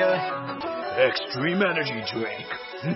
Maya Extreme Energy Drink.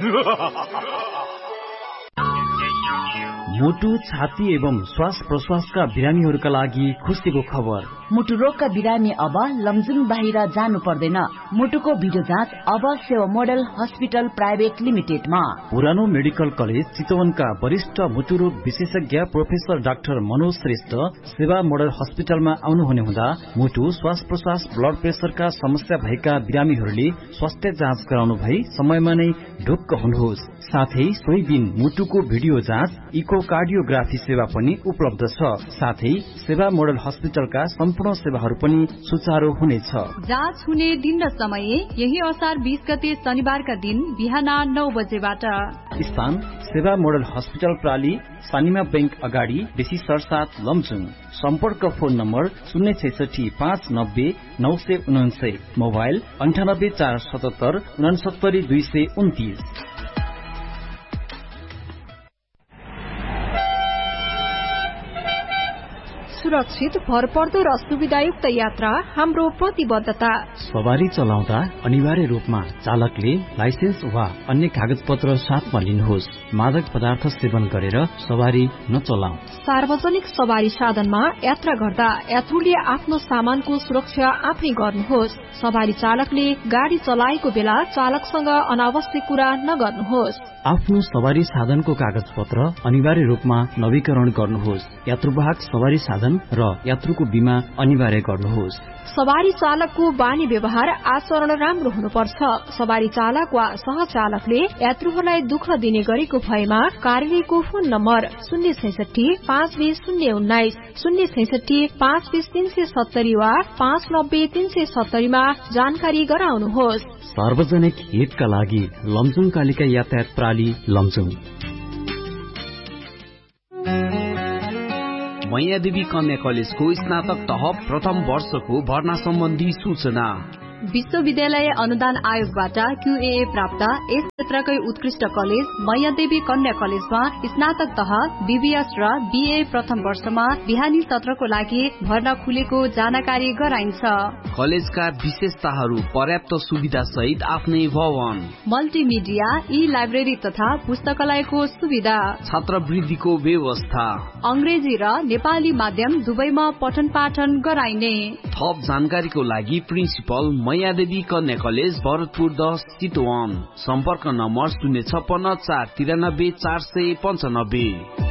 मुटु छाती एवं श्वास प्रश्वासका बिरामीहरूका लागि खुसीको खबर। मुटु रोगका बिरामी अब लमजुङ बाहिर जानु पर्दैन। मुटुको भिडियो जाँच अब सेवा मोडल हस्पिटल प्राइभेट लिमिटेडमा। पुरानो मेडिकल कलेज चितवनका वरिष्ठ मुटु रोग विशेषज्ञ प्रोफेसर डाक्टर मनोज श्रेष्ठ सेवा मोडल हस्पिटलमा आउनुहुने हुँदा मुटु श्वास प्रश्वास ब्लड प्रेसरका समस्या भएका बिरामीहरूले स्वास्थ्य जाँच गराउनु भई समयमा नै ढुक्क हुनुहोस्। साथै सोही दिन मुटुको भिडियो जाँच इकोकार्डियोग्राफी सेवा पनि उपलब्ध छ। साथै सेवा मोडल हस्पिटलका सम्पूर्ण सेवाहरू पनि सुचारू हुनेछ। जाँच हुने दिन र समय यही असार 20 गते शनिबारका दिन बिहान 9 बजेबाट। स्थान सेवा मोडल हस्पिटल प्राली सानिमा बैंक अगाडि बेसी सरसाथ लमजुङ। सम्पर्क फोन नम्बर 066 590 999, मोबाइल 98 477 69 229। सुरक्षित भरपर्दो र सुविधायुक्त यात्रा हाम्रो प्रतिबद्धता। सवारी चलाउँदा अनिवार्य रूपमा चालकले लाइसेन्स वा अन्य कागज पत्र साथमा लिनुहोस्। मादक पदार्थ सेवन गरेर सवारी नचलाऊ। सार्वजनिक सवारी साधनमा यात्रा गर्दा यात्रुले आफ्नो सामानको सुरक्षा आफै गर्नुहोस्। सवारी चालकले गाडी चलाएको बेला चालकसँग अनावश्यक कुरा नगर्नुहोस्। आफ्नो सवारी साधनको कागज पत्र अनिवार्य रूपमा नवीकरण गर्नुहोस्। यात्रुवाहक सवारी साधन र यात्रुको बीमा अनिवार्य गर्नुहोस्। सवारी चालकको बानी व्यवहार आचरण राम्रो हुनुपर्छ। सवारी चालक वा सहचालकले यात्रुहरूलाई दुःख दिने गरेको भएमा कार्यालयको फोन नम्बर 066 520 019, 066 520 370 वा 590 370 मा जानकारी गराउनुहोस्। सार्वजनिक हितका लागि लमजुङ कालिका यातायात प्राली लमजुङ। मैयादेवी कन्या कलेजको स्नातक तह प्रथम वर्षको भर्ना सम्बन्धी सूचना। विश्वविद्यालय अनुदान आयोगबाट QAA प्राप्त यस क्षेत्रकै उत्कृष्ट कलेज मैयादेवी कन्या कलेजमा स्नातक तह BBS र BA प्रथम वर्षमा बिहानी सत्रको लागि भर्ना खुलेको जानकारी गराइन्छ। कलेजका विशेषताहरू पर्याप्त सुविधा सहित आफ्नै भवन, मल्टिमिडिया, ई-लाइब्रेरी तथा पुस्तकालयको सुविधा, छात्रवृत्तिको व्यवस्था, अंग्रेजी र नेपाली माध्यम दुवैमा पठन पाठन गराइने। थप जानकारीको लागि प्रिन्सिपल मैयादेवी कन्या कलेज भरतपुर 10 चितवन। सम्पर्क number 056 493 495।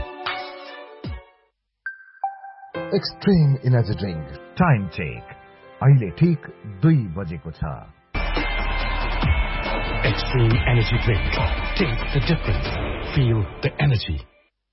Extreme energy drink time check अहिले ठीक 2 बजेको छ। Extreme Energy Drink. Taste the difference. Feel the energy.